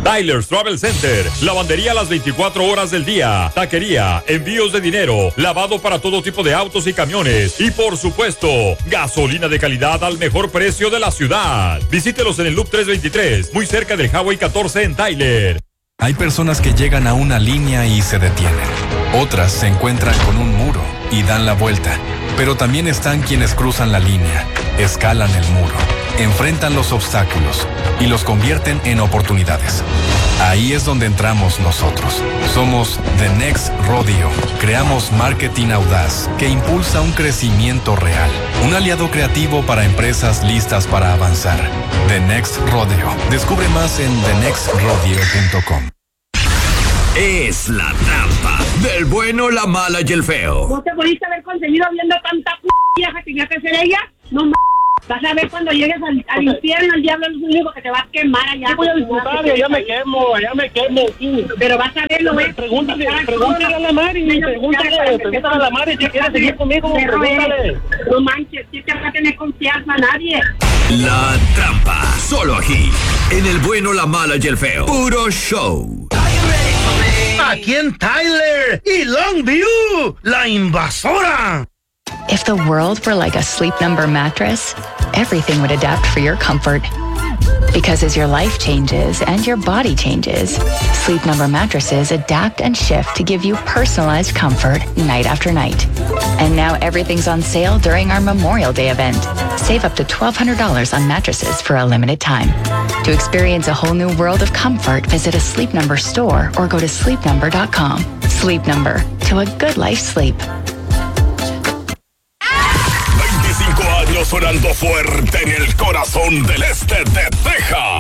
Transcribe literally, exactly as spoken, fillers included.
Tyler's Travel Center, lavandería las veinticuatro horas del día, taquería, envíos de dinero, lavado para todo tipo de autos y camiones y por supuesto, gasolina de calidad al mejor precio de la ciudad. Visítelos en el Loop trescientos veintitrés, muy cerca del Highway catorce en Tyler. Hay personas que llegan a una línea y se detienen. Otras se encuentran con un muro y dan la vuelta. Pero también están quienes cruzan la línea, escalan el muro, enfrentan los obstáculos y los convierten en oportunidades. Ahí es donde entramos nosotros. Somos The Next Rodeo. Creamos marketing audaz que impulsa un crecimiento real. Un aliado creativo para empresas listas para avanzar. The Next Rodeo. Descubre más en the next rodeo punto com. Es la trampa del bueno, la mala y el feo. ¿No te pudiste haber conseguido viendo tanta p*** vieja que tenía que ser ella? No m***. Vas a ver cuando llegues al, al infierno, el diablo es el único que te va a quemar allá. Sí voy a disfrutar y allá me quemo, allá me quemo. Sí. Pero vas a verlo, güey. Pregúntale, pregúntale a la Mari, pregúntale, pregúntale a la Mari si quiere seguir conmigo, pregúntale. No manches, si te va a tener confianza a nadie. La trampa, solo aquí, en el bueno, la mala y el feo. Puro show. Aquí en Tyler y Longview, la invasora. If the world were like a Sleep Number mattress, everything would adapt for your comfort. Because as your life changes and your body changes, Sleep Number mattresses adapt and shift to give you personalized comfort night after night. And now everything's on sale during our Memorial Day event. Save up to twelve hundred dollars on mattresses for a limited time. To experience a whole new world of comfort, visit a Sleep Number store or go to sleep number dot com. Sleep Number, to a good life sleep. veinticinco años sonando fuerte en el corazón del este de Texas.